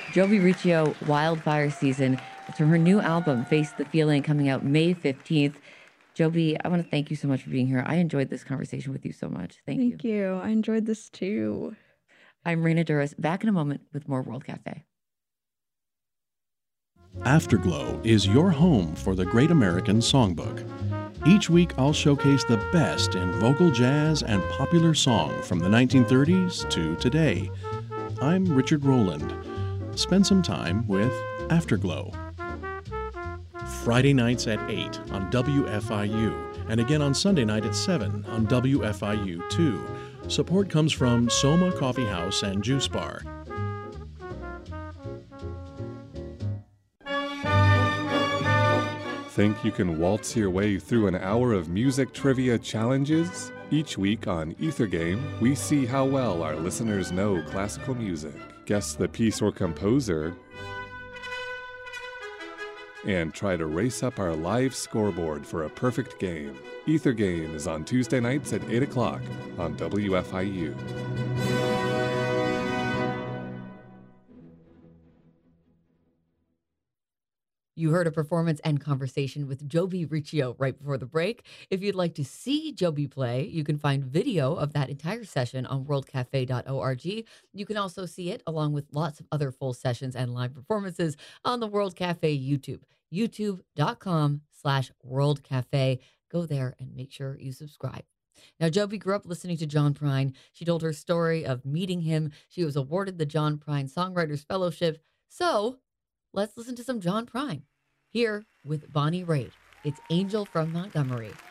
Jovi Riccio, Wildfire Season. It's from her new album, Face the Feeling, coming out May 15th. Jovi, I want to thank you so much for being here. I enjoyed this conversation with you so much. Thank you. Thank you. I enjoyed this too. I'm Raina Duras, back in a moment with more World Cafe. Afterglow is your home for the Great American Songbook. Each week, I'll showcase the best in vocal jazz and popular song from the 1930s to today. I'm Richard Rowland. Spend some time with Afterglow. Friday nights at 8 on WFIU, and again on Sunday night at 7 on WFIU 2. Support comes from Soma Coffee House and Juice Bar. Think you can waltz your way through an hour of music trivia challenges? Each week on Ether Game, we see how well our listeners know classical music, guess the piece or composer, and try to race up our live scoreboard for a perfect game. Ether Game is on Tuesday nights at 8 o'clock on WFIU. You heard a performance and conversation with Jovi Riccio right before the break. If you'd like to see Jovi play, you can find video of that entire session on worldcafe.org. You can also see it along with lots of other full sessions and live performances on the World Cafe YouTube, youtube.com/World Cafe. Go there and make sure you subscribe. Now, Jovi grew up listening to John Prine. She told her story of meeting him. She was awarded the John Prine Songwriters Fellowship. So let's listen to some John Prine here with Bonnie Raitt. It's Angel from Montgomery